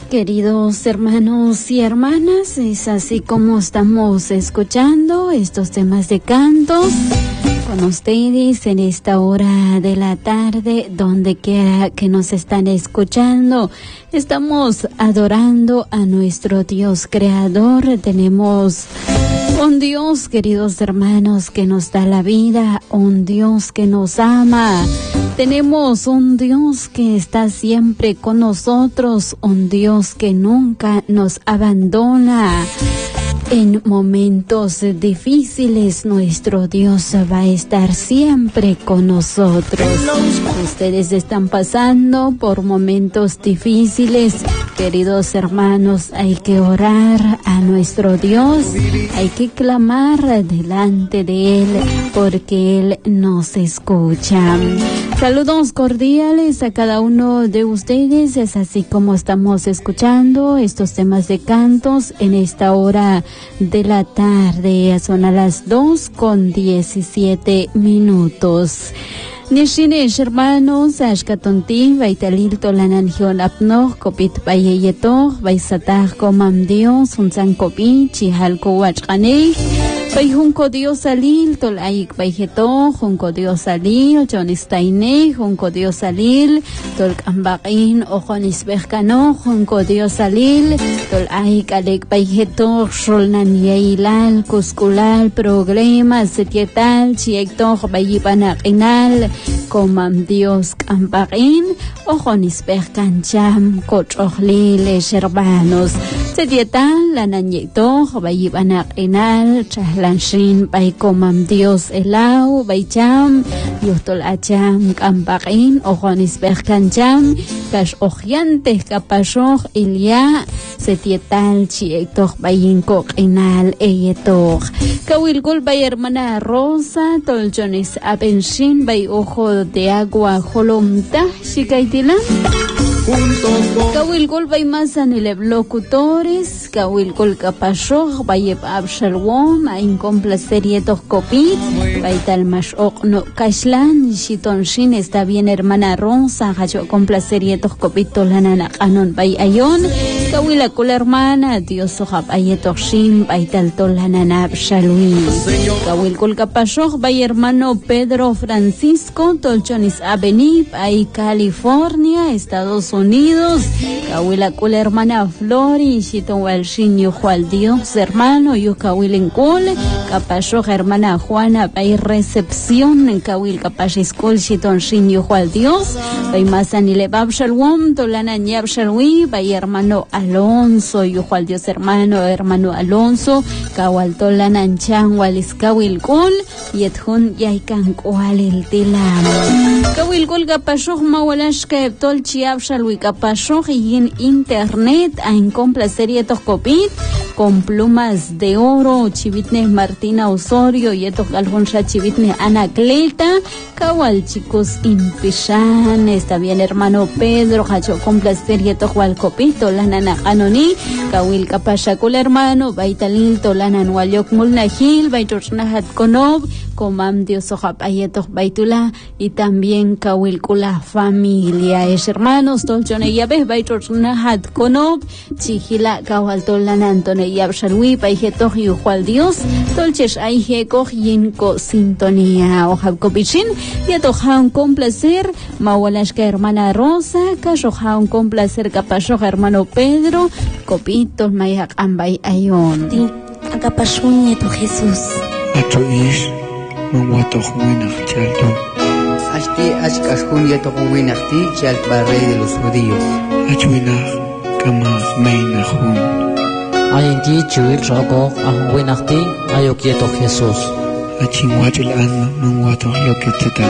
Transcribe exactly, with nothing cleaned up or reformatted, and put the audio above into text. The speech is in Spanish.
Queridos hermanos y hermanas, es así como estamos escuchando estos temas de cantos con ustedes en esta hora de la tarde, donde quiera que nos están escuchando. Estamos adorando a nuestro Dios creador. Tenemos un Dios, queridos hermanos, que nos da la vida, un Dios que nos ama. Tenemos un Dios que está siempre con nosotros, un Dios que nunca nos abandona. En momentos difíciles, nuestro Dios va a estar siempre con nosotros. Ustedes están pasando por momentos difíciles, queridos hermanos, hay que orar a nuestro Dios, hay que clamar delante de Él, porque Él nos escucha. Saludos cordiales a cada uno de ustedes, es así como estamos escuchando estos temas de cantos en esta hora de la tarde. Son a las dos con diecisiete minutos. Nishinesh hermanos, ashkatonti, vaitalil tolanan hion apno, kopit bayeyeto, vaisatar komam Dios, unsan kopi, chihalko wachkane. Bay junco Dios salil, tol aik bayjeto, junco Dios salil, jonistaine, junco Dios salil, tol kambakin, ojonis berkano, junco Dios salil, tol aik alek bayjeto, sholnan yeilal, kuskulal, problemas, setietal, chiekto, bayipanakinal, komam Dios kambakin, ojonis berkancham, kochochliles hermanos, setietal, lananyekto, bayipanakinal, Lanshin bay komam Dios elau bay cham yustol acham kampakin ojonis berkancham kash ojiantes kapashoch ilya setietal chiektoch bayinko inal eyetoch kawilgul bay hermana Rosa tolchonis apenshin bay ojo de agua jolomta shikaitilan Kawilgol bay masan ileb locutores, kawilgol kapashoch, bayeb abshalwom, ain complacerietos copit, bay talmash no kashlan, shiton shin está bien hermana Rosa, hacho complacerietos copit tolanan anon bay ayon, kawila kul hermana, Dios ojab ayetos shin, bay tal tolanan abshalwi. Kawilgol kapashoch, bay hermano Pedro Francisco, tolchonis avenib, ay California, Estados Unidos. Unidos, Kawila kul hermana Flori, Shiton Walshin Yujual Dios, hermano, Yu Kawilin kul, Kapasho hermana Juana, Bay recepción, Kawil Kapashis kul, Shiton Shin Yujual Dios, Bay Masan y Lebab Shalwom, Tolana Nyab Shalwi, Bay hermano Alonso, Yujual Dios hermano, hermano Alonso, Kawal Tolana Chan Walis Kawil kul, Yethun Yaikan Kualil Tilam. Kawil kul Kapasho Mawalash Keptol Chiab Shalwi Kapashoch y en internet en complacerietos copit con plumas de oro, chivitnes Martina Osorio y estos galjoncha chivitnes Anacleta, Kawal chicos Inpishan, está bien hermano Pedro, hacho complacerietos wal copito, la nana Anoni, Kawil Kapashakul hermano, Baitalil Tolanan Waliok Mulnahil, Baitochnahat Konob, Komam Dios Ojapayetos Baitula y también Kawil Kula familia, es hermanos, Tolchone Yabes, Baitochnahat Konob, Chihila Kawal Tolanan Tone Yabshalwi, Baijetok y Ujual Dios, Tolchesh Aijekoj Yinko Sintonía, Ojabkopichin, Yatojaun con placer, Mawalashka hermana Rosa, Kashojaun con placer, Kapashoja hermano Pedro, Copitos Mayak Ambay Ayon. Akapashun Nieto Jesús. Atoish, Mawatok Winach Chalton. Ashti Ashkashun Yeto Winachti, Chalpa Rey de los Judíos. Achwinach, Kamach Meinachun. Ayinti Chuil Roko, Ahwinachti, Ayokieto Jesús. Achingwachil Alma, Mawatok Yoketeta.